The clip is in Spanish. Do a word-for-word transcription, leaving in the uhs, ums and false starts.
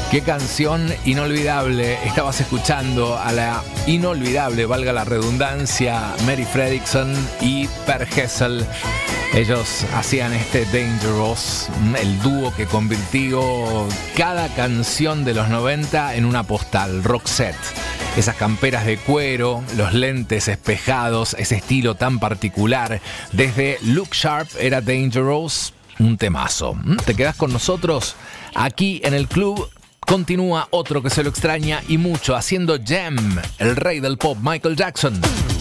Qué canción inolvidable. Estabas escuchando a la inolvidable, valga la redundancia, Mary Fredriksson y Per Gessle. Ellos hacían este Dangerous, el dúo que convirtió cada canción de los noventa en una postal, Roxette. Esas camperas de cuero, los lentes espejados, ese estilo tan particular. Desde Look Sharp era Dangerous, un temazo. ¿Te quedás con nosotros? Aquí en el club continúa otro que se lo extraña y mucho, haciendo Jam, el rey del pop, Michael Jackson.